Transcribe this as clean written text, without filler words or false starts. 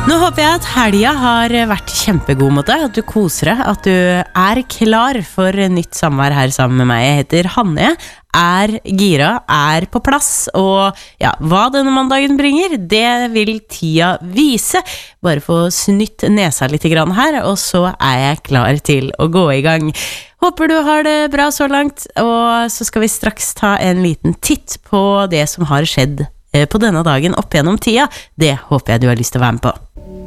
Nå håper jeg at helga har vært kjempegod mot deg, at du koser deg, at du klar for nytt samvær her sammen med meg. Jeg heter Hanne, gira, på plass, og ja, hva denne mandagen bringer, det vil tida vise. Bare få snytt nesa litt grann her, og så jeg klar til å gå i gang. Håper du har det bra så langt, og så skal vi straks ta en liten titt på det som har skjedd på denne dagen opp gjennom tida. Det håper jeg du har lyst til å være med på.